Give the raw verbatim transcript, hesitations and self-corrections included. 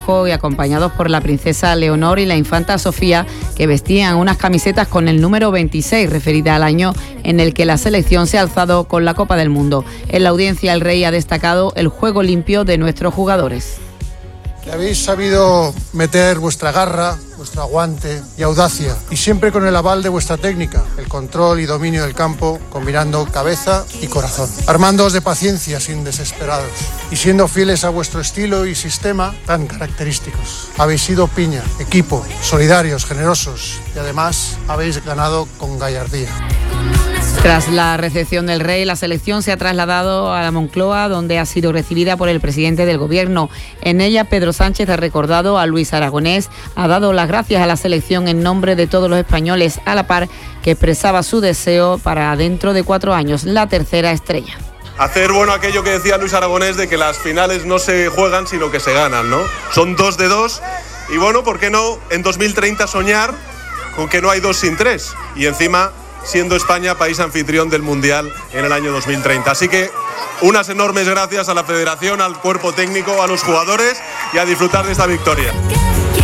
rojo y acompañados por la princesa Leonor y la infanta Sofía, que vestían unas camisetas con el número veintiséis, referida al año en el que la selección se ha alzado con la Copa del Mundo. En la audiencia, el rey ha destacado el juego limpio de nuestros jugadores. Que habéis sabido meter vuestra garra, vuestro aguante y audacia, y siempre con el aval de vuestra técnica, el control y dominio del campo, combinando cabeza y corazón. Armándoos de paciencia sin desesperados y siendo fieles a vuestro estilo y sistema tan característicos. Habéis sido piña, equipo, solidarios, generosos y además habéis ganado con gallardía. Tras la recepción del rey, la selección se ha trasladado a la Moncloa, donde ha sido recibida por el presidente del gobierno. En ella, Pedro Sánchez ha recordado a Luis Aragonés, ha dado las gracias a la selección en nombre de todos los españoles, a la par que expresaba su deseo para dentro de cuatro años, la tercera estrella. Hacer bueno aquello que decía Luis Aragonés de que las finales no se juegan sino que se ganan, ¿no? Son dos de dos y bueno, ¿por qué no en dos mil treinta soñar con que no hay dos sin tres? Y encima siendo España país anfitrión del Mundial en el año dos mil treinta. Así que unas enormes gracias a la Federación, al cuerpo técnico, a los jugadores y a disfrutar de esta victoria.